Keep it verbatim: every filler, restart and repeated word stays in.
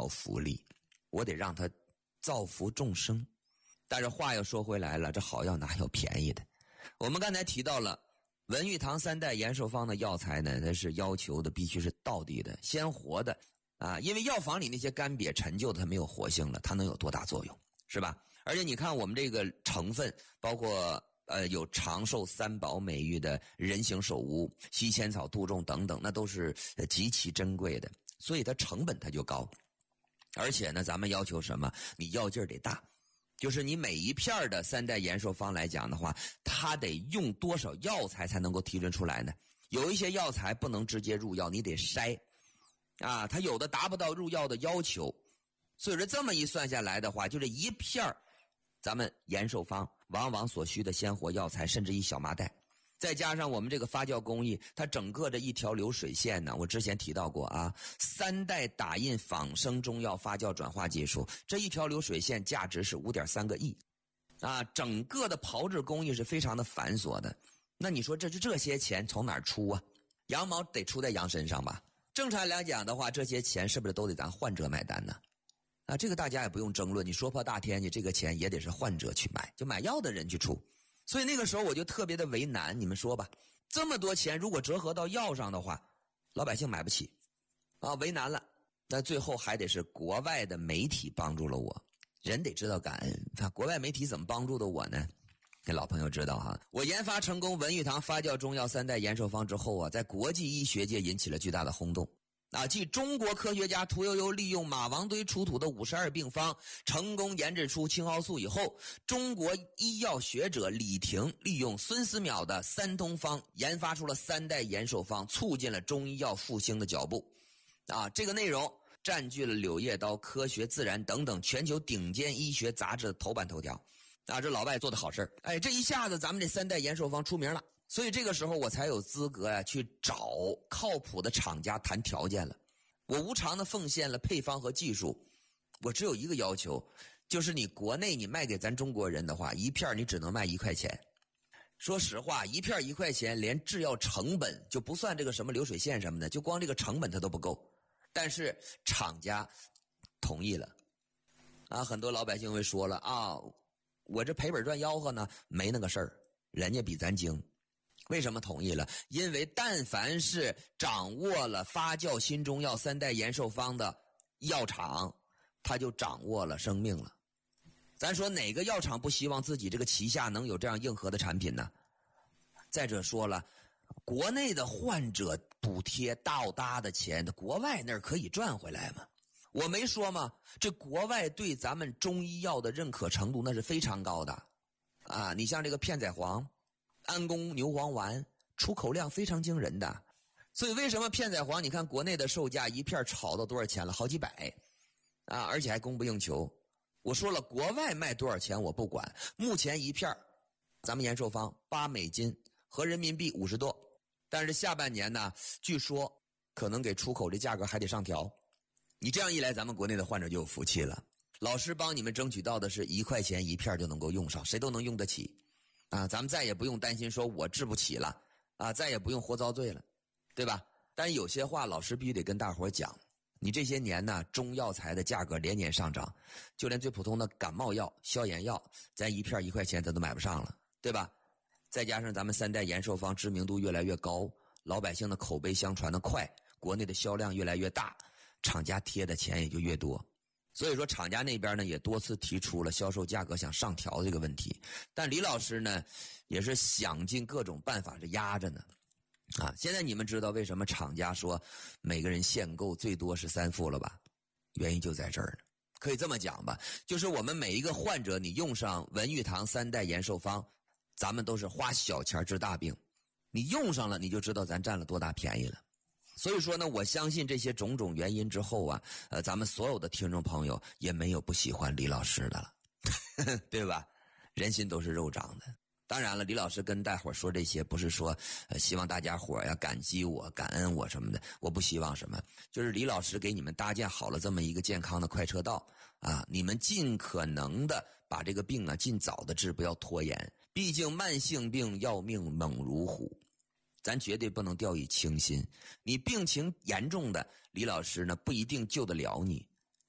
福利，我得让他造福众生。但是话又说回来了，这好药哪有便宜的？我们刚才提到了文玉堂三代延寿方的药材呢，它是要求的必须是道地的、鲜活的啊，因为药房里那些干瘪陈旧的它没有活性了，它能有多大作用，是吧？而且你看我们这个成分，包括呃有长寿三宝美誉的人形首乌、西千草、杜仲等等，那都是极其珍贵的，所以它成本它就高。而且呢，咱们要求什么？你药劲儿得大。就是你每一片的三代延寿方来讲的话，它得用多少药材才能够提炼出来呢？有一些药材不能直接入药，你得筛啊，它有的达不到入药的要求。所以说这么一算下来的话，就这一片咱们延寿方往往所需的鲜活药材，甚至一小麻袋，再加上我们这个发酵工艺，它整个的一条流水线呢，我之前提到过啊，三代打印仿生中药发酵转化技术，这一条流水线价值是 五点三个亿啊，整个的炮制工艺是非常的繁琐的。那你说这这些钱从哪儿出啊？羊毛得出在羊身上吧？正常来讲的话，这些钱是不是都得咱患者买单呢？啊，这个大家也不用争论，你说破大天，你这个钱也得是患者去买，就买药的人去出。所以那个时候我就特别的为难，你们说吧，这么多钱如果折合到药上的话，老百姓买不起啊，为难了。那最后还得是国外的媒体帮助了我，人得知道感恩。看国外媒体怎么帮助的我呢？给老朋友知道哈，我研发成功文玉堂发酵中药三代延寿方之后啊，在国际医学界引起了巨大的轰动。啊，继中国科学家屠呦呦利用马王堆出土的五十二病方成功研制出青蒿素以后，中国医药学者李廷利用孙思邈的三通方研发出了三代延寿方，促进了中医药复兴的脚步。啊，这个内容占据了《柳叶刀》、《科学自然》等等全球顶尖医学杂志的头版头条。啊，这老外做的好事，哎，这一下子咱们这三代延寿方出名了。所以这个时候我才有资格呀、啊、去找靠谱的厂家谈条件了。我无偿的奉献了配方和技术，我只有一个要求，就是你国内你卖给咱中国人的话，一片你只能卖一块钱。说实话，一片一块钱，连制药成本就不算这个什么流水线什么的，就光这个成本它都不够。但是厂家同意了，啊，很多老百姓会说了啊，我这赔本赚吆喝呢，没那个事儿，人家比咱精。为什么同意了？因为但凡是掌握了发酵新中药三代延寿方的药厂，他就掌握了生命了。咱说哪个药厂不希望自己这个旗下能有这样硬核的产品呢？再者说了，国内的患者补贴大大的钱，国外那儿可以赚回来吗？我没说吗？这国外对咱们中医药的认可程度那是非常高的啊！你像这个片仔癀、安宫牛黄丸出口量非常惊人的，所以为什么片仔癀你看国内的售价一片炒到多少钱了？好几百啊，而且还供不应求。我说了，国外卖多少钱我不管，目前一片咱们延寿方八美金和人民币五十多，但是下半年呢，据说可能给出口这价格还得上调。你这样一来，咱们国内的患者就有福气了。老师帮你们争取到的是一块钱一片就能够用上，谁都能用得起啊！咱们再也不用担心说我治不起了啊，再也不用活遭罪了，对吧？但是有些话老师必须得跟大伙讲，你这些年呢，中药材的价格连年上涨，就连最普通的感冒药、消炎药，咱一片一块钱咱都买不上了，对吧？再加上咱们三代延寿方知名度越来越高，老百姓的口碑相传的快，国内的销量越来越大，厂家贴的钱也就越多。所以说厂家那边呢也多次提出了销售价格想上调这个问题，但李老师呢也是想尽各种办法是压着呢。啊，现在你们知道为什么厂家说每个人限购最多是三副了吧？原因就在这儿呢。可以这么讲吧，就是我们每一个患者你用上文玉堂三代延寿方，咱们都是花小钱治大病，你用上了你就知道咱占了多大便宜了。所以说呢，我相信这些种种原因之后啊，呃，咱们所有的听众朋友也没有不喜欢李老师的了，对吧？人心都是肉长的。当然了，李老师跟大伙说这些不是说呃希望大家伙呀感激我、感恩我什么的，我不希望什么，就是李老师给你们搭建好了这么一个健康的快车道啊，你们尽可能的把这个病啊尽早的治，不要拖延。毕竟慢性病要命猛如虎。咱绝对不能掉以轻心，你病情严重的，李老师呢不一定救得了你，